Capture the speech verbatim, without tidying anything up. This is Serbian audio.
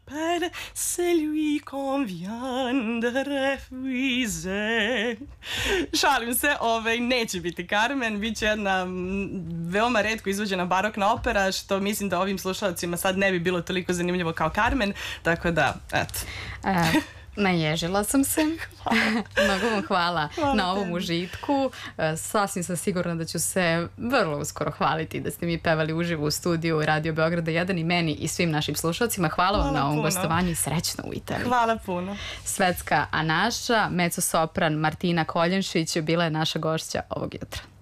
s'appelle, c'est lui qu'on vient de refuser. Šalim se, ovaj, neće biti Carmen, bit će jedna m, veoma retko izvođena barokna opera, što mislim da ovim slušalcima sad ne bi bilo toliko zanimljivo kao Carmen, tako da, eto. E, naježila sam se. Mnogo vam hvala, hvala na ovom tebi. Užitku. E, sasvim sam sigurna da ću se vrlo uskoro hvaliti da ste mi pevali uživo u studiju Radio Beograda jedan i meni i svim našim slušalcima. Hvala, hvala vam na ovom puno. Gostovanju i srećno u Italiji. Hvala puno. Svetska Anaša, mezzo-sopran Martina Koljenšić bila je naša gošća ovog jutra.